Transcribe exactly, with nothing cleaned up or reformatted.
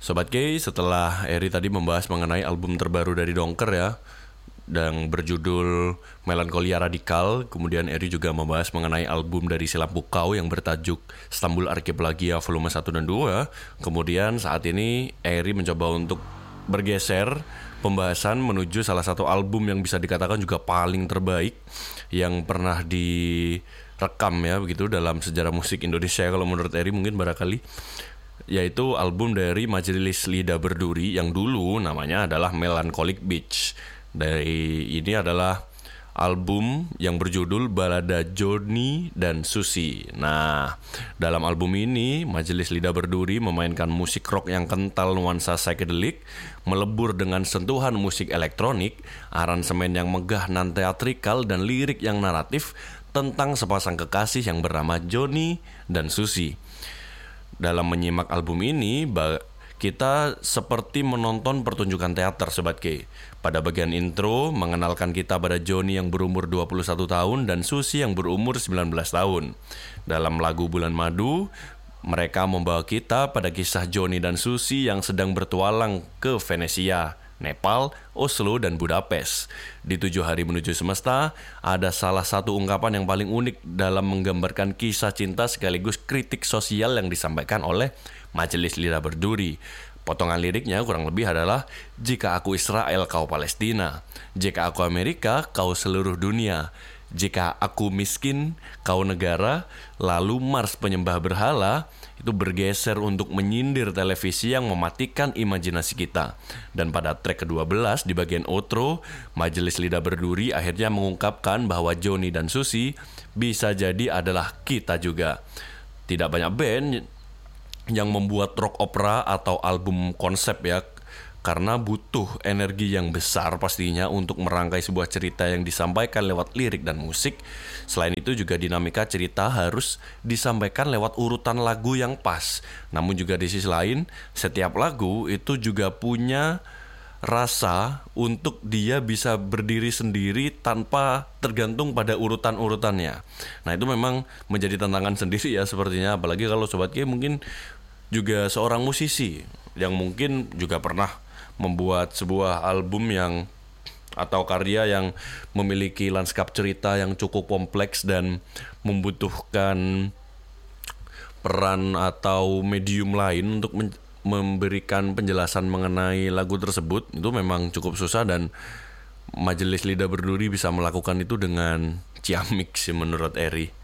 Sobat K, setelah Eri tadi membahas mengenai album terbaru dari Dongker ya, yang berjudul Melankolia Radikal. Kemudian Eri juga membahas mengenai album dari Silam Pukau yang bertajuk Stambul Archipelagia volume satu dan dua. Kemudian saat ini Eri mencoba untuk bergeser pembahasan menuju salah satu album yang bisa dikatakan juga paling terbaik yang pernah direkam ya begitu dalam sejarah musik Indonesia kalau menurut Eri mungkin barangkali, yaitu album dari Majelis Lidah Berduri yang dulu namanya adalah Melancholic Beach. Dari ini adalah album yang berjudul Balada Johnny dan Susi. Nah, dalam album ini Majelis Lidah Berduri memainkan musik rock yang kental nuansa psychedelic, melebur dengan sentuhan musik elektronik, aransemen yang megah nan teatrikal, dan lirik yang naratif tentang sepasang kekasih yang bernama Johnny dan Susi. Dalam menyimak album ini, kita seperti menonton pertunjukan teater Sobat K. Pada bagian intro, mengenalkan kita pada Johnny yang berumur dua puluh satu tahun dan Susi yang berumur sembilan belas tahun. Dalam lagu Bulan Madu, mereka membawa kita pada kisah Johnny dan Susi yang sedang bertualang ke Venesia, Nepal, Oslo, dan Budapest. Di Tujuh Hari Menuju Semesta, ada salah satu ungkapan yang paling unik dalam menggambarkan kisah cinta sekaligus kritik sosial yang disampaikan oleh Majelis Lidah Berduri. Potongan liriknya kurang lebih adalah, jika aku Israel, kau Palestina. Jika aku Amerika, kau seluruh dunia. Jika aku miskin, kau negara. Lalu Mars penyembah berhala itu bergeser untuk menyindir televisi yang mematikan imajinasi kita. Dan pada track kedua belas di bagian outro, Majelis Lidah Berduri akhirnya mengungkapkan bahwa Johnny dan Susi bisa jadi adalah kita juga. Tidak banyak band yang membuat rock opera atau album konsep ya, karena butuh energi yang besar pastinya untuk merangkai sebuah cerita yang disampaikan lewat lirik dan musik. Selain itu juga dinamika cerita harus disampaikan lewat urutan lagu yang pas. Namun juga di sisi lain, setiap lagu itu juga punya rasa untuk dia bisa berdiri sendiri tanpa tergantung pada urutan-urutannya. Nah, itu memang menjadi tantangan sendiri ya sepertinya, apalagi kalau Sobat K mungkin juga seorang musisi yang mungkin juga pernah membuat sebuah album yang atau karya yang memiliki lanskap cerita yang cukup kompleks dan membutuhkan peran atau medium lain untuk men- memberikan penjelasan mengenai lagu tersebut. Itu memang cukup susah dan Majelis Lidah Berduri bisa melakukan itu dengan ciamik sih menurut Eri.